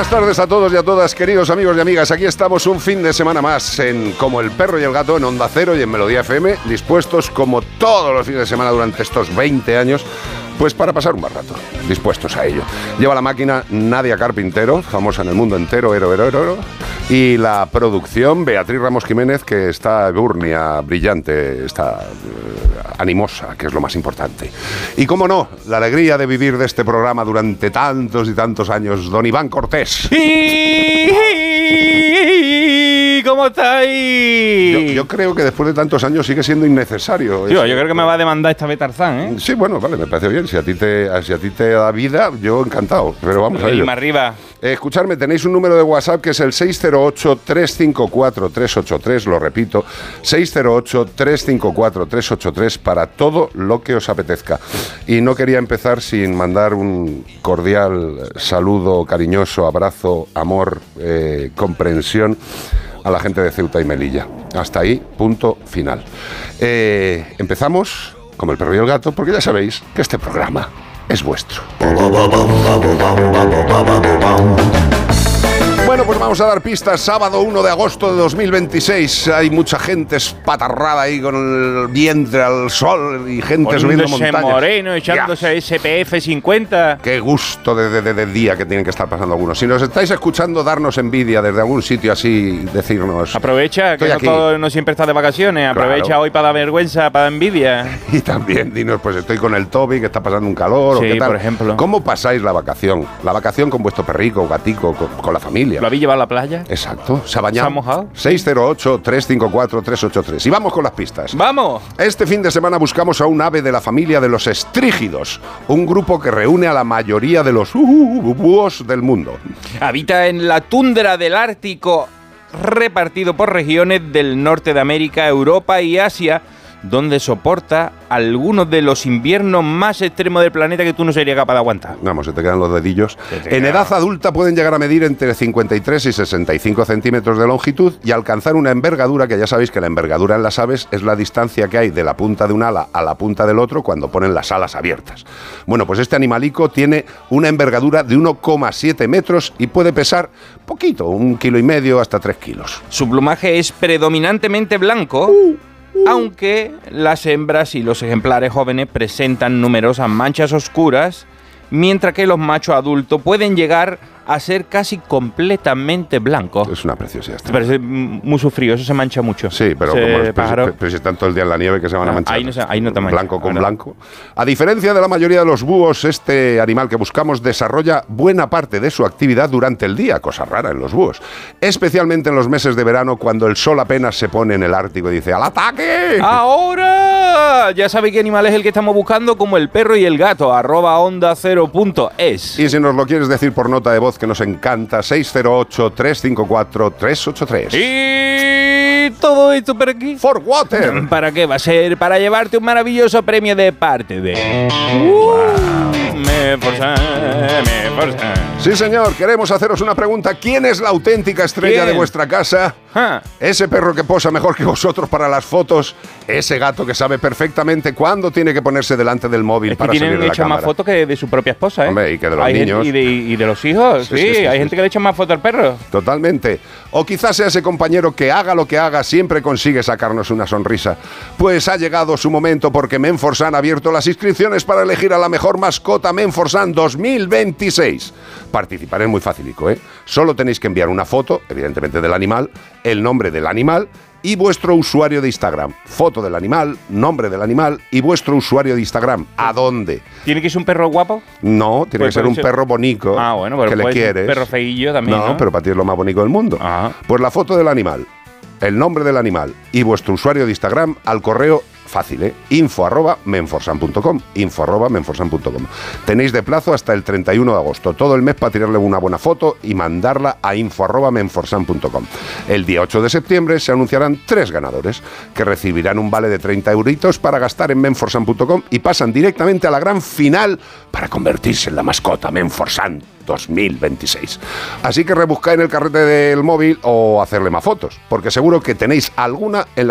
buenas tardes a todos y a todas, queridos amigos y amigas. Aquí estamos un fin de semana más en Como el Perro y el Gato en Onda Cero y en Melodía FM, dispuestos como todos los fines de semana durante estos 20 años, pues para pasar un buen rato, dispuestos a ello. Lleva la máquina Nadia Carpintero, famosa en el mundo entero, y la producción Beatriz Ramos Jiménez, que está burnia, brillante, está animosa, que es lo más importante. Y cómo no, la alegría de vivir de este programa durante tantos y tantos años, don Iván Cortés. ¿Cómo estáis? Yo creo que después de tantos años sigue siendo innecesario. Yo creo que me va a demandar esta vez Tarzán, ¿eh? Sí, bueno, vale, me parece bien. Si a ti te da vida, yo encantado. Pero vamos a ello. Más arriba. Escuchadme, tenéis un número de WhatsApp que es el 608-354-383, lo repito, 608-354-383 para todo lo que os apetezca. Y no quería empezar sin mandar un cordial saludo, cariñoso, abrazo, amor, comprensión a la gente de Ceuta y Melilla. Hasta ahí, punto final. Empezamos como el perro y el gato, porque ya sabéis que este programa es vuestro. Bueno, pues vamos a dar pistas. Sábado 1 de agosto de 2026. Hay mucha gente espatarrada ahí con el vientre al sol y gente subiendo montañas. Moreno, echándose SPF 50. Qué gusto de día que tienen que estar pasando algunos. Si nos estáis escuchando, darnos envidia desde algún sitio así, decirnos. Aprovecha, que no siempre estás de vacaciones. Aprovecha, claro, hoy para dar vergüenza, para dar envidia. Y también dinos, pues estoy con el Toby, que está pasando un calor, sí, o qué tal. Por ejemplo. ¿Cómo pasáis la vacación? La vacación con vuestro perrico, gatico, con la familia. ¿Lo habéis llevado a la playa? Exacto. ¿Se ha bañado? ¿Se ha mojado? 608-354-383. Y vamos con las pistas. ¡Vamos! Este fin de semana buscamos a un ave de la familia de los estrígidos, un grupo que reúne a la mayoría de los búhos del mundo. Habita en la tundra del Ártico, repartido por regiones del norte de América, Europa y Asia, donde soporta algunos de los inviernos más extremos del planeta que tú no serías capaz de aguantar. Vamos, se te quedan los dedillos. En edad adulta pueden llegar a medir entre 53 y 65 centímetros de longitud y alcanzar una envergadura, que ya sabéis que la envergadura en las aves es la distancia que hay de la punta de un ala a la punta del otro cuando ponen las alas abiertas. Bueno, pues este animalico tiene una envergadura de 1,7 metros y puede pesar poquito, 1,5 kilos hasta 3 kilos. Su plumaje es predominantemente blanco, aunque las hembras y los ejemplares jóvenes presentan numerosas manchas oscuras, mientras que los machos adultos pueden llegar a ser casi completamente blancos. Es una preciosidad. Parece muy sufrido, eso se mancha mucho. Sí, pero si están todo el día en la nieve que se van a manchar. Ahí no te mancha. Blanco con blanco. A diferencia de la mayoría de los búhos, este animal que buscamos desarrolla buena parte de su actividad durante el día, cosa rara en los búhos. Especialmente en los meses de verano, cuando el sol apenas se pone en el Ártico y dice ¡al ataque! ¡Ahora! Ya sabéis qué animal es el que estamos buscando, como el perro y el gato, @onda0.es. Y si nos lo quieres decir por nota de voz, que nos encanta, 608-354-383. Y todo esto para aquí. For Water. ¿Para qué va a ser? Para llevarte un maravilloso premio de parte de... Me forza. Sí, señor, queremos haceros una pregunta. ¿Quién es la auténtica estrella de vuestra casa? Ese perro que posa mejor que vosotros para las fotos, ese gato que sabe perfectamente cuándo tiene que ponerse delante del móvil para salir de la cámara. Tienen hecho más fotos que de su propia esposa, ¿eh? Hombre, y que de los niños. Y de los hijos, sí. Hay gente que le echa más fotos al perro. Totalmente. O quizás sea ese compañero que haga lo que haga, siempre consigue sacarnos una sonrisa. Pues ha llegado su momento, porque Menforsan ha abierto las inscripciones para elegir a la mejor mascota Menforsan 2026. Participar es muy facilico, ¿eh? Solo tenéis que enviar una foto, evidentemente del animal, el nombre del animal y vuestro usuario de Instagram. Foto del animal, nombre del animal y vuestro usuario de Instagram. ¿A dónde? ¿Tiene que ser un perro guapo? No, tiene que ser un perro bonito. Bueno, pero que le quieres. Un perro feillo también, ¿no? Pero para ti es lo más bonito del mundo. Pues la foto del animal, el nombre del animal y vuestro usuario de Instagram al correo fácil, info@menforsan.com, info@menforsan.com. Tenéis de plazo hasta el 31 de agosto, todo el mes, para tirarle una buena foto y mandarla a info@menforsan.com. El día 8 de septiembre se anunciarán 3 ganadores que recibirán un vale de 30 euritos para gastar en menforsan.com y pasan directamente a la gran final para convertirse en la mascota Menforsan 2026. Así que rebuscáis en el carrete del móvil o hacerle más fotos, porque seguro que tenéis alguna en